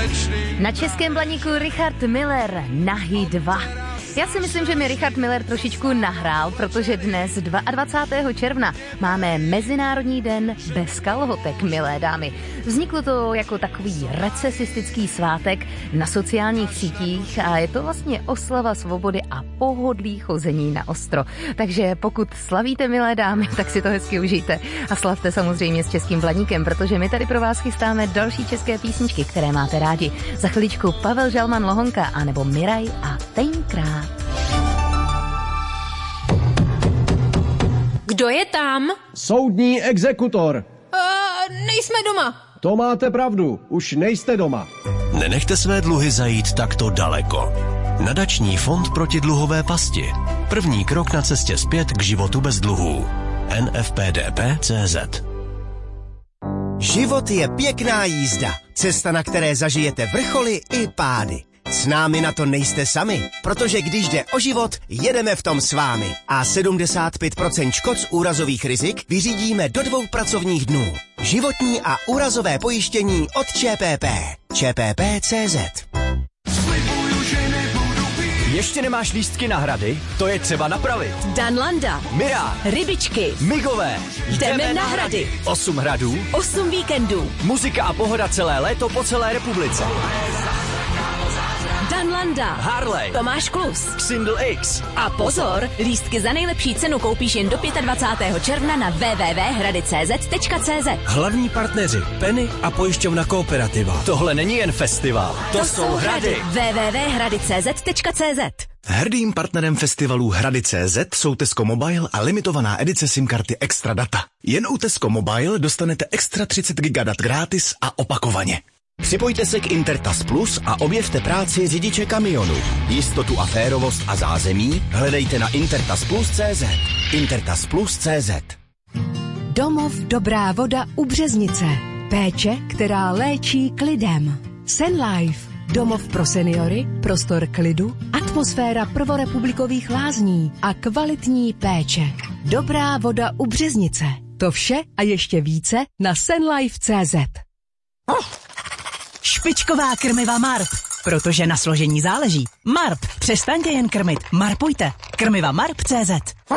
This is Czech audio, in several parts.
Na Českém Blaníku Richard Miller, Nahý 2. Já si myslím, že mi Richard Miller trošičku nahrál, protože dnes 22. června máme Mezinárodní den bez kalhotek, milé dámy. Vzniklo to jako takový recesistický svátek na sociálních sítích a je to vlastně oslava svobody a pohodlí chození na ostro. Takže pokud slavíte, milé dámy, tak si to hezky užijte a slavte samozřejmě s Českým Blaníkem, protože my tady pro vás chystáme další české písničky, které máte rádi. Za chviličku Pavel Žalman Lohonka anebo Miraj a Tenkrát. Kdo je tam? Soudní exekutor. Nejsme doma. To máte pravdu, už nejste doma. Nenechte své dluhy zajít takto daleko. Nadační fond proti dluhové pasti. První krok na cestě zpět k životu bez dluhů. NFPDP.cz. Život je pěkná jízda. Cesta, na které zažijete vrcholy i pády. S námi na to nejste sami, protože když jde o život, jedeme v tom s vámi. A 75% škod z úrazových rizik vyřídíme do 2 pracovních dnů. Životní a úrazové pojištění od ČPP. ČPP.cz. Ještě nemáš lístky na Hrady? To je třeba napravit. Danlanda, Mira, Rybičky, Migové. Jdeme na Hrady. 8 hradů, 8 víkendů. muzika a pohoda celé léto po celé republice. Danlanda, Harley, Tomáš Klus, Single X. A pozor, lístky za nejlepší cenu koupíš jen do 25. června na www.hrady.cz. Hlavní partneři Penny a pojišťovna Kooperativa. Tohle není jen festival, to jsou Hrady. www.hrady.cz. Hrdým partnerem festivalů Hrady.cz jsou Tesco Mobile a limitovaná edice SIM karty Extra Data. Jen u Tesco Mobile dostanete extra 30 GB dat gratis a opakovaně. Připojte se k Intertas Plus a objevte práci řidiče kamionu. Jistotu a férovost a zázemí hledejte na intertasplus.cz. Intertasplus.cz. Domov Dobrá voda u Březnice. Péče, která léčí klidem. Senlife. Domov pro seniory, prostor klidu, atmosféra prvorepublikových lázní a kvalitní péče. Dobrá voda u Březnice. To vše a ještě více na senlife.cz. Špičková krmiva Marp, protože na složení záleží. Marp, přestaňte jen krmit, marpujte. Krmiva Marp.cz.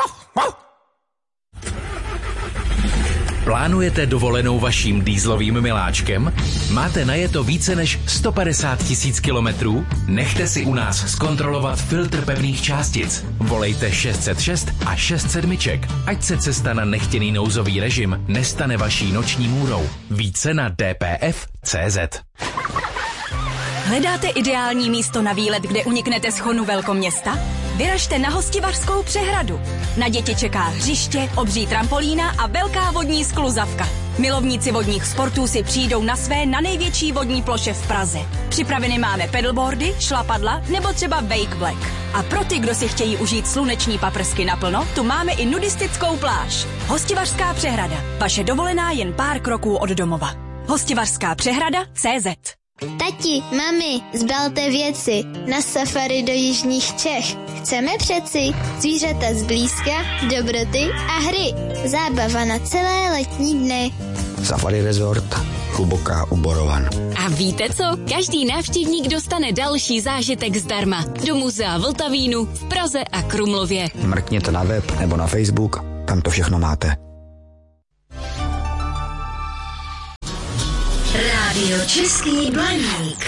Plánujete dovolenou vaším dýzlovým miláčkem? Máte najeto více než 150 000 kilometrů? Nechte si u nás zkontrolovat filtr pevných částic. Volejte 606 a 67, ať se cesta na nechtěný nouzový režim nestane vaší noční můrou. Více na dpf.cz. Hledáte ideální místo na výlet, kde uniknete z chonu velkoměsta? Vyražte na Hostivařskou přehradu. Na děti čeká hřiště, obří trampolína a velká vodní skluzavka. Milovníci vodních sportů si přijdou na své na největší vodní ploše v Praze. Připraveny máme pedalboardy, šlapadla nebo třeba wake black. A pro ty, kdo si chtějí užít sluneční paprsky naplno, tu máme i nudistickou pláž. Hostivařská přehrada. Vaše dovolená jen pár kroků od domova. Hostivařská přehrada.cz. Tati, mami, zbalte věci na safari do jižních Čech. Chceme přeci zvířata zblízka, dobroty a hry. Zábava na celé letní dny. Safari Resort, Hluboká u Borovan. A víte co? Každý návštěvník dostane další zážitek zdarma. Do muzea Vltavínu, v Praze a Krumlově. Mrkněte na web nebo na Facebook, tam to všechno máte. Rádio Český Blaník.